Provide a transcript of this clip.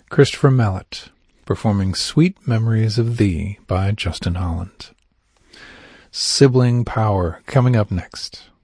Christopher Mallet, performing Sweet Memories of Thee by Justin Holland. Sibling Power coming up next.